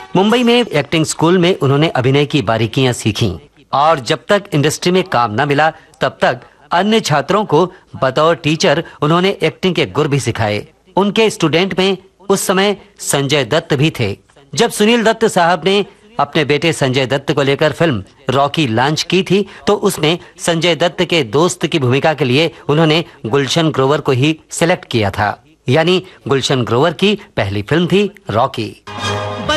मुंबई में acting school में उन्होंने अभिनय की बारीकियां सीखीं और जब तक इंडस्ट्री में काम न मिला तब तक अन्य छात्रों को बतौर टीचर उन्होंने एक्टिंग के गुर भी सिखाए। उनके स्टूडेंट में उस समय संजय दत्त भी थे। जब सुनील दत्त साहब ने अपने बेटे संजय दत्त को लेकर फिल्म रॉकी लॉन्च की थी तो उसमें संजय दत्त के दोस्त की भूमिका के लिए उन्होंने गुलशन ग्रोवर को ही सिलेक्ट किया था। यानी गुलशन ग्रोवर की पहली फिल्म थी रॉकी।